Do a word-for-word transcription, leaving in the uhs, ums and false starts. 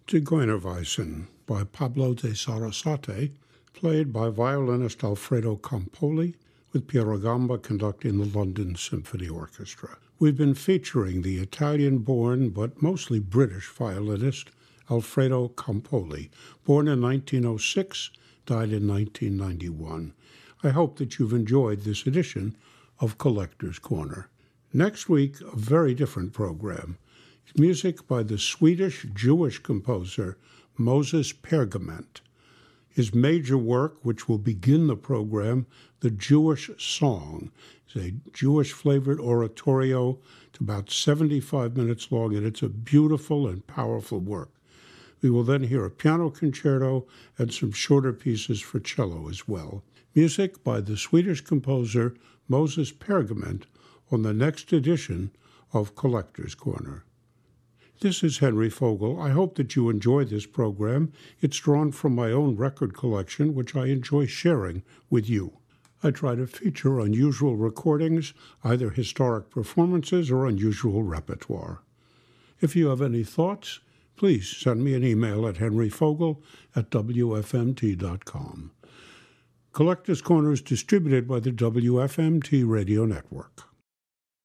Zigeunerweisen by Pablo de Sarasate, played by violinist Alfredo Campoli, with Piero Gamba conducting the London Symphony Orchestra. We've been featuring the Italian-born but mostly British violinist Alfredo Campoli, born in nineteen oh six, died in nineteen ninety-one. I hope that you've enjoyed this edition of Collector's Corner. Next week, a very different program. Music by the Swedish Jewish composer Moses Pergament. His major work, which will begin the program, The Jewish Song, is a Jewish-flavored oratorio. It's about seventy-five minutes long, and it's a beautiful and powerful work. We will then hear a piano concerto and some shorter pieces for cello as well. Music by the Swedish composer Moses Pergament on the next edition of Collector's Corner. This is Henry Fogel. I hope that you enjoy this program. It's drawn from my own record collection, which I enjoy sharing with you. I try to feature unusual recordings, either historic performances or unusual repertoire. If you have any thoughts, please send me an email at henryfogel at w f m t dot com. Collector's Corner is distributed by the W F M T Radio Network.